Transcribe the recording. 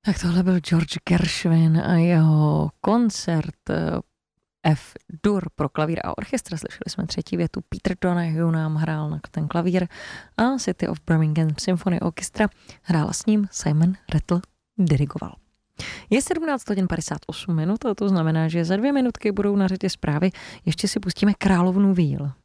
Tak tohle byl George Gershwin a jeho koncert F-dur pro klavír a orchestr. Slyšeli jsme třetí větu. Peter Donahue nám hrál na ten klavír a City of Birmingham Symphony Orchestra hrála s ním, Simon Rattle dirigoval. Je 17 hodin 58 minut a to znamená, že za 2 minutky budou na řadě zprávy. Ještě si pustíme Královnu víl.